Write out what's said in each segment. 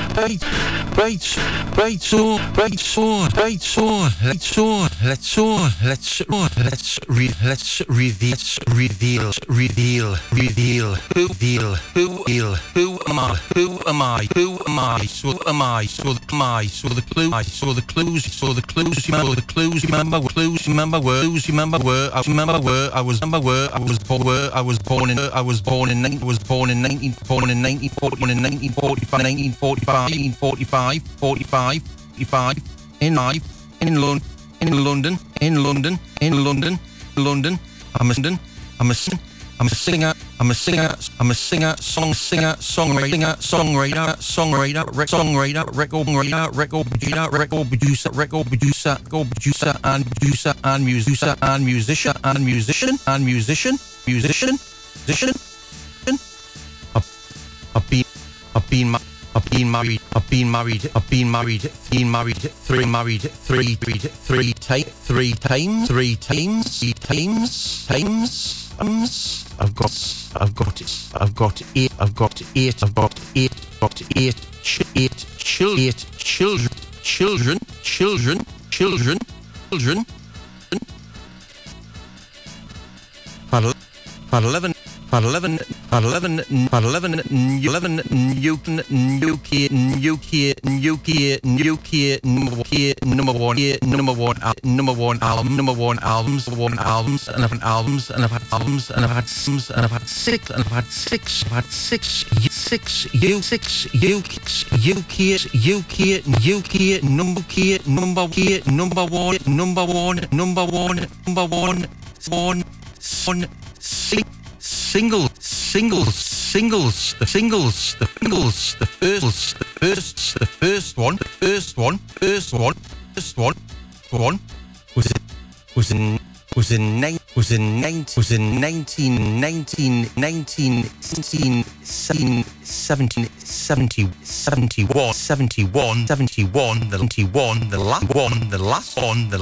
I was born in 1945 in London. I'm a singer, songwriter, record producer, and musician. I've been married three times. I've got eight children. About 11 number one albums, and I've had six UK singles. The first one was in 1971. The last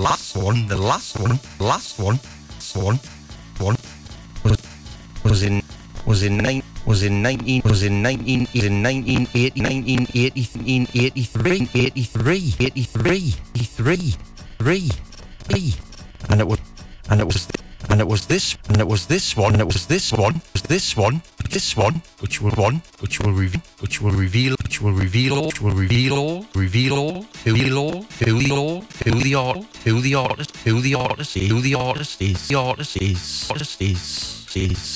one was in 1983, and it was this one, which will reveal who the artist is.